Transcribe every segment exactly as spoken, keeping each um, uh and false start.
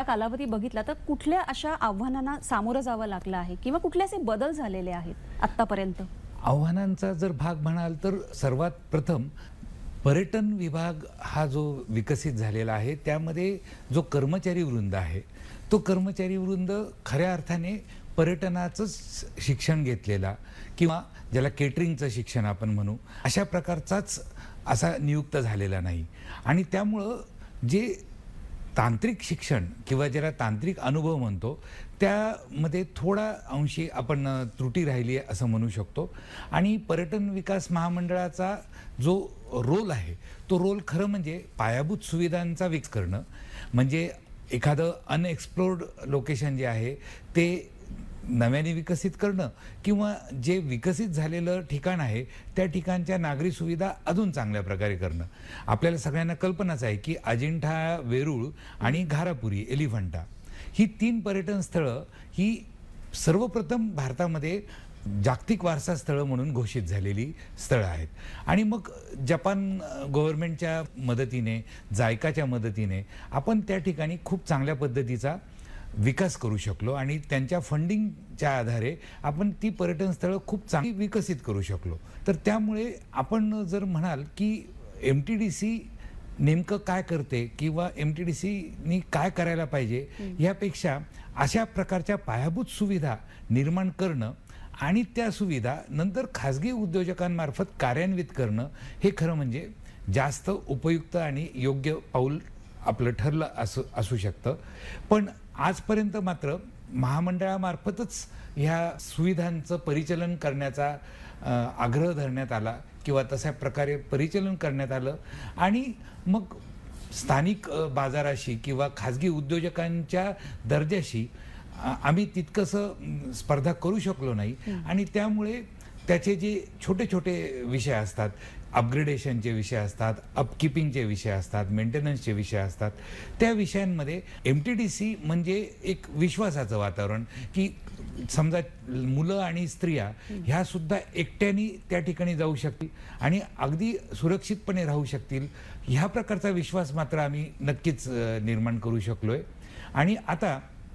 कालावधी बघितला तर कुठल्या अशा आव्हानांना सामोरं जावं लागलं आहे किंवा कुठले असे बदल झालेले आहेत आतापर्यंत? आव्हानांचा जर भाग म्हणाल तर सर्वात प्रथम पर्यटन विभाग हा जो विकसित झालेला आहे त्यामध्ये जो कर्मचारी वृंद आहे तो कर्मचारी वृंद खऱ्या अर्थाने पर्यटनाचंच शिक्षण घेतलेला किंवा ज्याला केटरिंगचं शिक्षण आपण म्हणू अशा प्रकारचाच असा नियुक्त झालेला नाही. आणि त्यामुळं जे तांत्रिक शिक्षण किंवा ज्याला तांत्रिक अनुभव म्हणतो त्यामध्ये थोडा अंशी आपण त्रुटी राहिली आहे असं म्हणू शकतो. आणि पर्यटन विकास महामंडळाचा जो रोल आहे तो रोल खरं म्हणजे पायाभूत सुविधांचा विकास करणं, म्हणजे एखादं अनएक्सप्लोर्ड लोकेशन जे आहे ते नव्याने विकसित करणं किंवा जे विकसित झालेलं ठिकाण आहे त्या ठिकाणच्या नागरी सुविधा अजून चांगल्या प्रकारे करणं. आपल्याला सगळ्यांना कल्पनाच आहे की अजिंठा, वेरूळ आणि घारापुरी, एलिफंटा ही तीन पर्यटन स्थळं ही सर्वप्रथम भारतामध्ये जागतिक वारसा स्थळं म्हणून घोषित झालेली स्थळं आहेत. आणि मग जपान गव्हर्नमेंटच्या मदतीने, जायकाच्या मदतीने आपण त्या ठिकाणी खूप चांगल्या पद्धतीचा विकास करू शकलो आणि त्यांच्या फंडिंगच्या आधारे आपण ती पर्यटन स्थळं खूप चांगली विकसित करू शकलो. तर त्यामुळे आपण जर म्हणाल की एम टी डी सी नेमकं काय करते किंवा एम टी डी सीनी काय करायला पाहिजे यापेक्षा अशा प्रकारच्या पायाभूत सुविधा निर्माण करणं आणि त्या सुविधा नंतर खाजगी उद्योजकांमार्फत कार्यान्वित करणं हे खरं म्हणजे जास्त उपयुक्त आणि योग्य पाऊल आपलं ठरलं असं असू शकतं. पण आजपर्यंत मात्र महामंडळामार्फतच ह्या सुविधांचं परिचालन करण्याचा आग्रह धरण्यात आला किंवा तशा प्रकारे परिचालन करण्यात आलं आणि मग स्थानिक बाजाराशी किंवा खाजगी उद्योजकांच्या दर्जाशी आम्ही तितकंसं स्पर्धा करू शकलो नाही. आणि त्यामुळे त्याचे जे छोटे छोटे विषय असतात, अपग्रेडेशनचे विषय असतात, अपकीपिंगचे विषय असतात, मेंटेनन्सचे विषय असतात, त्या विषयांमध्ये एम टी डी सी म्हणजे एक विश्वासाचं वातावरण की समजा मुलं आणि स्त्रिया ह्या सुद्धा एकट्याने त्या ठिकाणी जाऊ शकतील आणि अगदी सुरक्षितपणे राहू शकतील ह्या प्रकारचा विश्वास मात्र आम्ही नक्कीच निर्माण करू शकलोय. आणि आता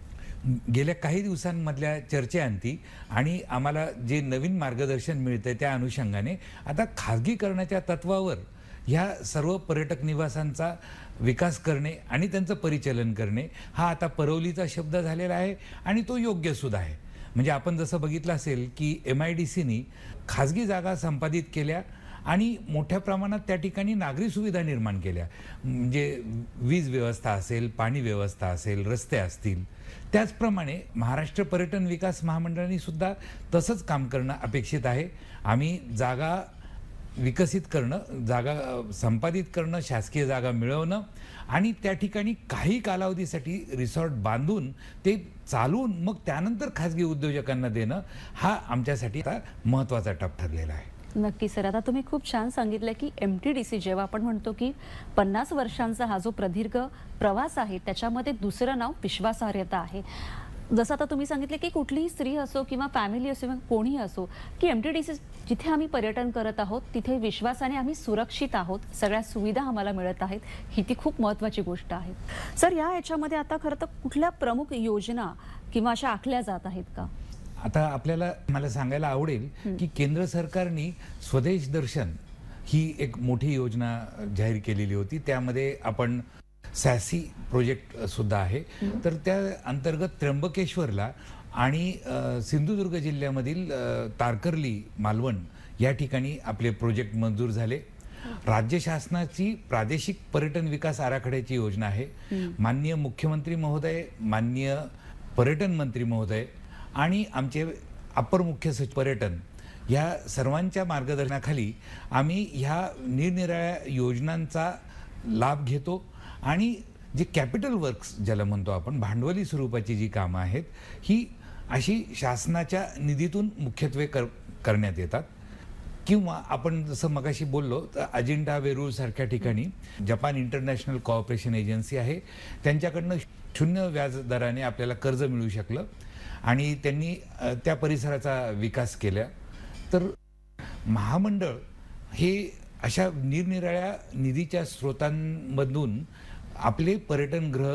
गेल्या काही दिवसांमधल्या चर्चेअंती आणि आम्हाला जे नवीन मार्गदर्शन मिळतंय त्या अनुषंगाने आता खाजगीकरणाच्या तत्वावर ह्या सर्व पर्यटक निवासांचा विकास करणे आणि त्यांचं परिचालन करणे हा आता परवलीचा शब्द झालेला आहे आणि तो योग्य सुद्धा आहे. म्हणजे आपण जसं बघितलं असेल की एम आय डी सीनी खाजगी जागा संपादित केल्या आणि मोठ्या प्रमाणात त्या ठिकाणी नागरी सुविधा निर्माण केल्या, म्हणजे वीज व्यवस्था असेल, पाणी व्यवस्था असेल, रस्ते असतील. त्याचप्रमाणे महाराष्ट्र पर्यटन विकास महामंडळाने सुद्धा तसंच काम करणं अपेक्षित आहे. आम्ही जागा विकसित करणं, जागा संपादित करणं, शासकीय जागा मिळवणं आणि त्या ठिकाणी काही कालावधीसाठी रिसॉर्ट बांधून ते चालवून मग त्यानंतर खाजगी उद्योजकांना देणं हा आमच्यासाठी आता महत्त्वाचा टप्पा ठरलेला आहे. नक्की सर, आता तुम्ही खूप छान सांगितलं की एम टी डी सी जेव्हा आपण म्हणतो की पन्नास वर्षांचा हा जो प्रदीर्घ प्रवास आहे त्याच्यामध्ये दुसरं नाव विश्वासार्हता आहे. जसं आता तुम्ही सांगितलं की कुठलीही स्त्री असो किंवा फॅमिली असो किंवा कोणीही असो की एम टी डी सी जिथे आम्ही पर्यटन करत आहोत तिथे विश्वासाने आम्ही सुरक्षित आहोत, सगळ्या सुविधा आम्हाला मिळत आहेत, ही ती खूप महत्त्वाची गोष्ट आहे. सर, या याच्यामध्ये आता खरं तर कुठल्या प्रमुख योजना किंवा अशा आखल्या जात आहेत का? आता आपल्याला मला सांगायला आवडेल की केंद्र सरकारने स्वदेश दर्शन ही एक मोठी योजना जाहीर केलेली होती. त्यामध्ये आपण सॅसी प्रोजेक्ट सुद्धा आहे. तर त्या अंतर्गत त्र्यंबकेश्वरला आणि सिंधुदुर्ग जिल्ह्यामधील तारकर्ली, मालवण या ठिकाणी आपले प्रोजेक्ट मंजूर झाले. राज्य शासनाची प्रादेशिक पर्यटन विकास आराखड्याची योजना आहे. माननीय मुख्यमंत्री महोदय, माननीय पर्यटन मंत्री महोदय आणि आमचे अपर मुख्य सचिव पर्यटन या सर्वांच्या मार्गदर्शनाखाली आम्ही ह्या निरनिराळ्या योजनांचा लाभ घेतो आणि जे कॅपिटल वर्क्स ज्याला म्हणतो आपण, भांडवली स्वरूपाची जी कामं आहेत ही अशी शासनाच्या निधीतून मुख्यत्वे कर करण्यात येतात. किंवा आपण जसं मगाशी बोललो तर अजिंठा, वेरूळ सारख्या ठिकाणी जपान इंटरनॅशनल कोऑपरेशन एजन्सी आहे, त्यांच्याकडनं शून्य व्याजदराने आपल्याला कर्ज मिळू शकलं आणि त्यांनी त्या परिसराचा विकास केला. तर महामंडळ हे अशा निरनिराळ्या निधीच्या स्रोतांमधून आपले पर्यटन गृह